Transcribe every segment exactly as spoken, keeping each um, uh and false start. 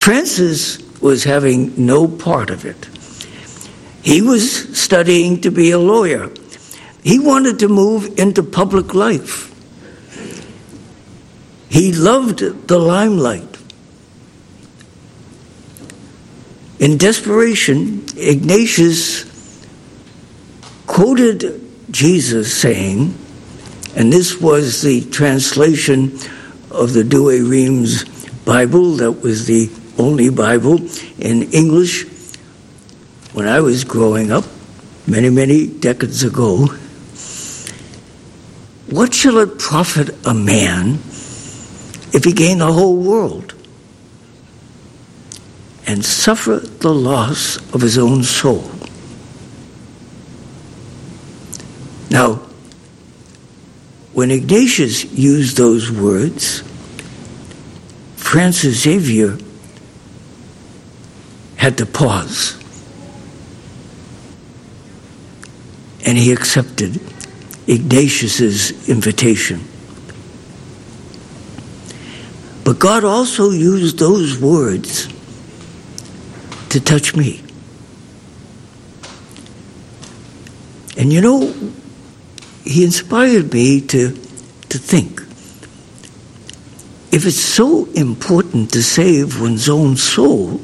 Francis was having no part of it. He was studying to be a lawyer. He wanted to move into public life. He loved the limelight. In desperation, Ignatius quoted Jesus saying, and this was the translation of the Douay Rheims Bible that was the only Bible in English when I was growing up, many, many decades ago. What shall it profit a man if he gain the whole world and suffer the loss of his own soul? Now, when Ignatius used those words, Francis Xavier had to pause. And he accepted Ignatius's invitation. But God also used those words to touch me. And you know, he inspired me to, to think, if it's so important to save one's own soul,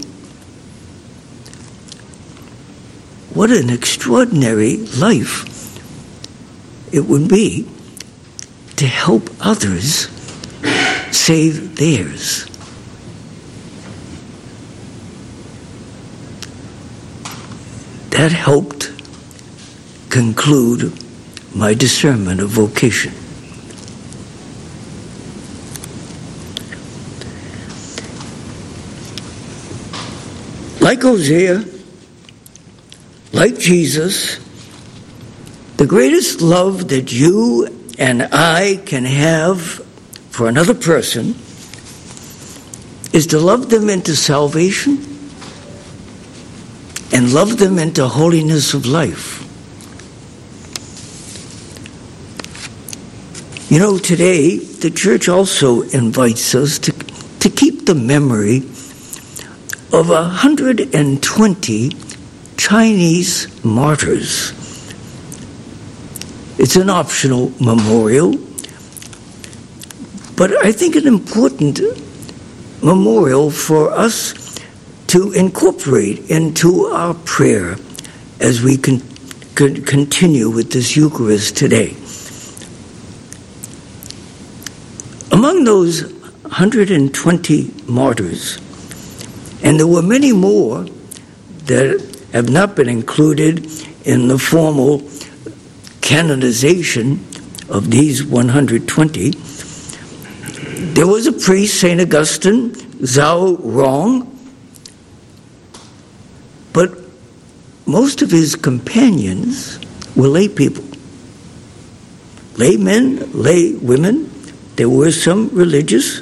what an extraordinary life it would be to help others save theirs. That helped conclude my discernment of vocation. Like Hosea, like Jesus, the greatest love that you and I can have for another person is to love them into salvation and love them into holiness of life. You know, today, the church also invites us to, to keep the memory of one hundred twenty Chinese martyrs. It's an optional memorial, but I think an important memorial for us to incorporate into our prayer as we con- con- continue with this Eucharist today. Among those one hundred twenty martyrs, and there were many more that have not been included in the formal canonization of these one hundred twenty. There was a priest, Saint Augustine, Zhao Rong, but most of his companions were lay people. Lay men, lay women. There were some religious.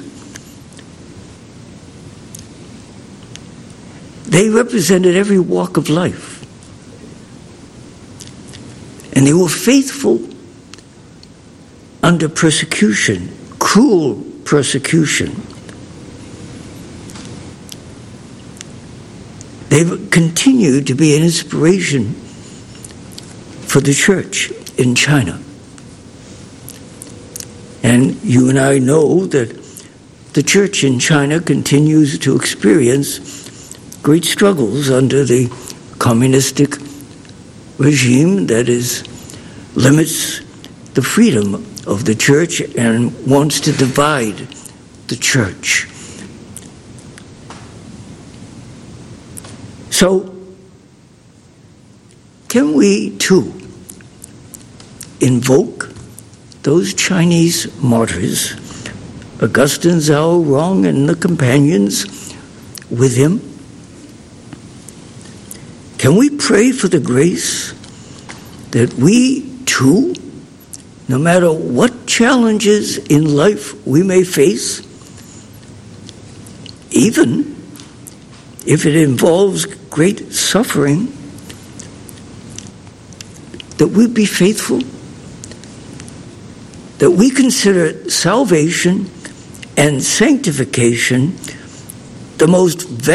They represented every walk of life. And they were faithful under persecution, cruel persecution. They've continued to be an inspiration for the church in China. And you and I know that the church in China continues to experience great struggles under the communistic regime that is limits the freedom of the church and wants to divide the church. So, can we too invoke those Chinese martyrs, Augustine, Zhao Rong, and the companions with him? Can we pray for the grace that we too, no matter what challenges in life we may face, even if it involves great suffering, that we be faithful, that we consider salvation and sanctification the most